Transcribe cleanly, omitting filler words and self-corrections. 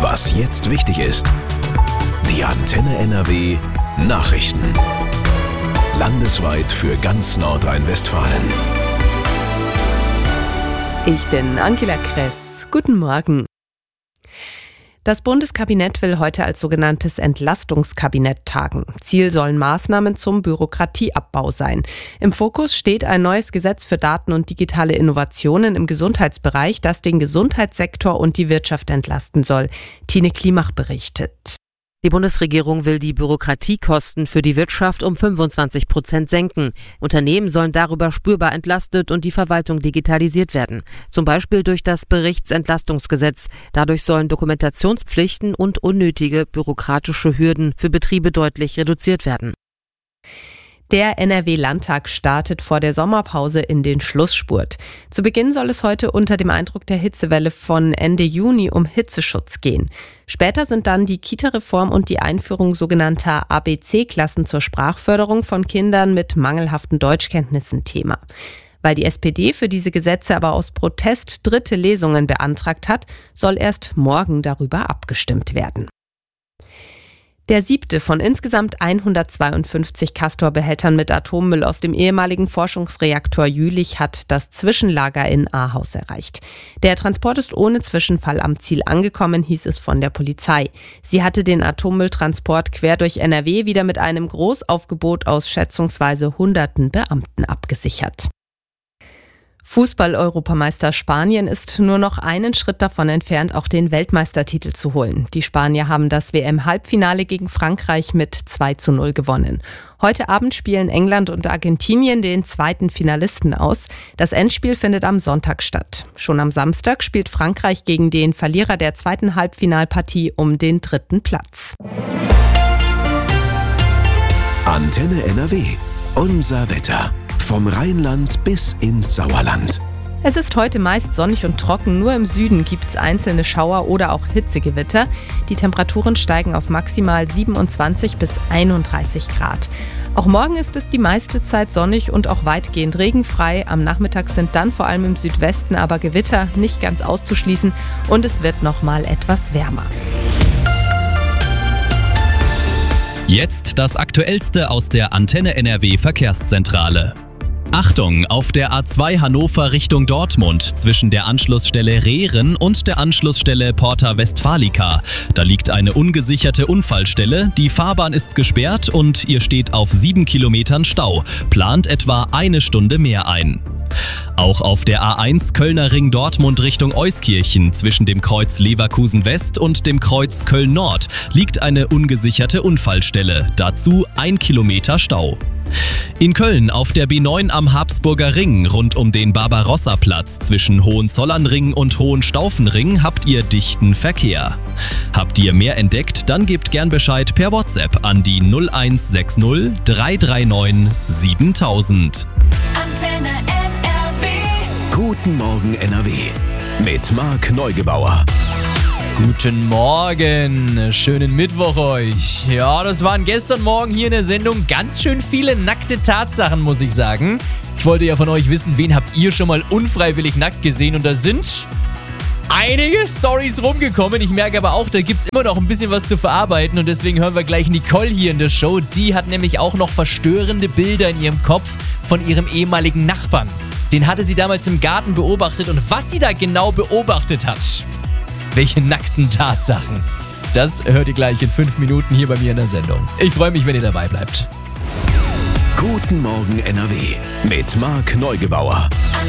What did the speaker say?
Was jetzt wichtig ist. Die Antenne NRW Nachrichten. Landesweit für ganz Nordrhein-Westfalen. Ich bin Angela Kress. Guten Morgen. Das Bundeskabinett will heute als sogenanntes Entlastungskabinett tagen. Ziel sollen Maßnahmen zum Bürokratieabbau sein. Im Fokus steht ein neues Gesetz für Daten und digitale Innovationen im Gesundheitsbereich, das den Gesundheitssektor und die Wirtschaft entlasten soll. Tine Klimach berichtet. Die Bundesregierung will die Bürokratiekosten für die Wirtschaft um 25% senken. Unternehmen sollen darüber spürbar entlastet und die Verwaltung digitalisiert werden. Zum Beispiel durch das Berichtsentlastungsgesetz. Dadurch sollen Dokumentationspflichten und unnötige bürokratische Hürden für Betriebe deutlich reduziert werden. Der NRW-Landtag startet vor der Sommerpause in den Schlussspurt. Zu Beginn soll es heute unter dem Eindruck der Hitzewelle von Ende Juni um Hitzeschutz gehen. Später sind dann die Kita-Reform und die Einführung sogenannter ABC-Klassen zur Sprachförderung von Kindern mit mangelhaften Deutschkenntnissen Thema. Weil die SPD für diese Gesetze aber aus Protest 3. Lesungen beantragt hat, soll erst morgen darüber abgestimmt werden. Der 7. von insgesamt 152 Castor-Behältern mit Atommüll aus dem ehemaligen Forschungsreaktor Jülich hat das Zwischenlager in Ahaus erreicht. Der Transport ist ohne Zwischenfall am Ziel angekommen, hieß es von der Polizei. Sie hatte den Atommülltransport quer durch NRW wieder mit einem Großaufgebot aus schätzungsweise hunderten Beamten abgesichert. Fußball-Europameister Spanien ist nur noch einen Schritt davon entfernt, auch den Weltmeistertitel zu holen. Die Spanier haben das WM-Halbfinale gegen Frankreich mit 2:0 gewonnen. Heute Abend spielen England und Argentinien den zweiten Finalisten aus. Das Endspiel findet am Sonntag statt. Schon am Samstag spielt Frankreich gegen den Verlierer der zweiten Halbfinalpartie um den 3. Platz. Antenne NRW. Unser Wetter. Vom Rheinland bis ins Sauerland. Es ist heute meist sonnig und trocken, nur im Süden gibt es einzelne Schauer oder auch Hitzegewitter. Die Temperaturen steigen auf maximal 27 bis 31 Grad. Auch morgen ist es die meiste Zeit sonnig und auch weitgehend regenfrei. Am Nachmittag sind dann vor allem im Südwesten aber Gewitter nicht ganz auszuschließen und es wird noch mal etwas wärmer. Jetzt das Aktuellste aus der Antenne NRW Verkehrszentrale. Achtung, auf der A2 Hannover Richtung Dortmund zwischen der Anschlussstelle Rehren und der Anschlussstelle Porta Westfalica. Da liegt eine ungesicherte Unfallstelle, die Fahrbahn ist gesperrt und ihr steht auf 7 Kilometern Stau. Plant etwa eine Stunde mehr ein. Auch auf der A1 Kölner Ring Dortmund Richtung Euskirchen zwischen dem Kreuz Leverkusen West und dem Kreuz Köln Nord liegt eine ungesicherte Unfallstelle. Dazu 1 Kilometer Stau. In Köln auf der B9 am Habsburger Ring rund um den Barbarossa-Platz zwischen Hohenzollernring und Hohenstaufenring habt ihr dichten Verkehr. Habt ihr mehr entdeckt, dann gebt gern Bescheid per WhatsApp an die 0160 339 7000. Antenne NRW. Guten Morgen NRW. Mit Marc Neugebauer. Guten Morgen, schönen Mittwoch euch. Ja, das waren gestern Morgen hier in der Sendung ganz schön viele nackte Tatsachen, muss ich sagen. Ich wollte ja von euch wissen, wen habt ihr schon mal unfreiwillig nackt gesehen? Und da sind einige Storys rumgekommen. Ich merke aber auch, da gibt's immer noch ein bisschen was zu verarbeiten. Und deswegen hören wir gleich Nicole hier in der Show. Die hat nämlich auch noch verstörende Bilder in ihrem Kopf von ihrem ehemaligen Nachbarn. Den hatte sie damals im Garten beobachtet. Und was sie da genau beobachtet hat, welche nackten Tatsachen, das hört ihr gleich in 5 Minuten hier bei mir in der Sendung. Ich freue mich, wenn ihr dabei bleibt. Guten Morgen NRW mit Marc Neugebauer.